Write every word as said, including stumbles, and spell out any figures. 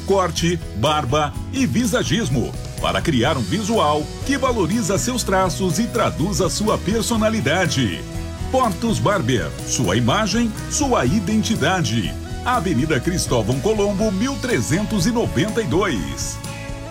corte, barba e visagismo, para criar um visual que valoriza seus traços e traduz a sua personalidade. Portos Barber, sua imagem, sua identidade. Avenida Cristóvão Colombo, mil trezentos e noventa e dois.